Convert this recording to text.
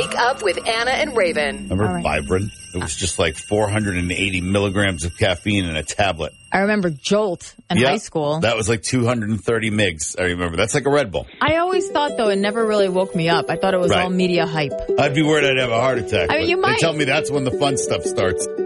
Wake Up with Anna and Raven. Remember Vibrant? It was just like 480 milligrams of caffeine in a tablet. I remember Jolt in high school. That was like 230 migs. I remember. That's like a Red Bull. I always thought, though, it never really woke me up. I thought it was all media hype. I'd be worried I'd have a heart attack. I mean, you might. They tell me that's when the fun stuff starts.